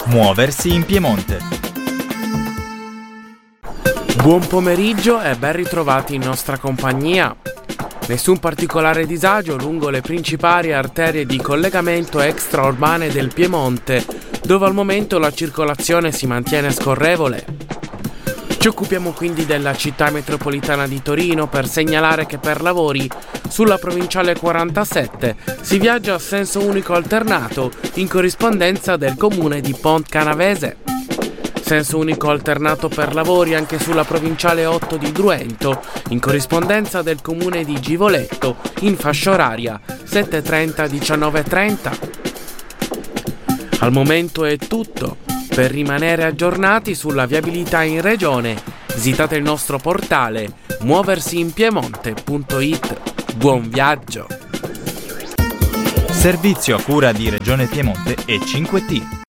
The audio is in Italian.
Muoversi in Piemonte. Buon pomeriggio e ben ritrovati in nostra compagnia. Nessun particolare disagio lungo le principali arterie di collegamento extraurbane del Piemonte, dove al momento la circolazione si mantiene scorrevole. Ci occupiamo quindi della città metropolitana di Torino per segnalare che per lavori sulla provinciale 47 si viaggia a senso unico alternato in corrispondenza del comune di Pontcanavese. Senso unico alternato per lavori anche sulla provinciale 8 di Druento in corrispondenza del comune di Givoletto in fascia oraria 7:30-19:30. Al momento è tutto. Per rimanere aggiornati sulla viabilità in regione, visitate il nostro portale muoversiinpiemonte.it. Buon viaggio! Servizio a cura di Regione Piemonte e 5T.